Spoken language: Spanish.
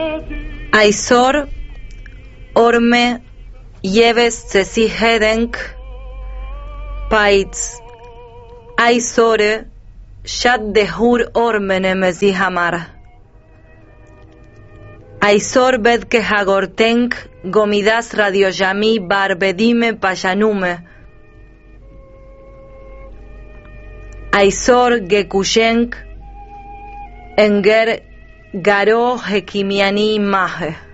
Aizor, orme, lleves cesi hedenk, paits, aizore, shat dehur ormene mezi hamar. Aizor bed que hagortenk, gomidas radioyami barbedime payanume. Aizor gekushenk, enger garo hekimiani mahe.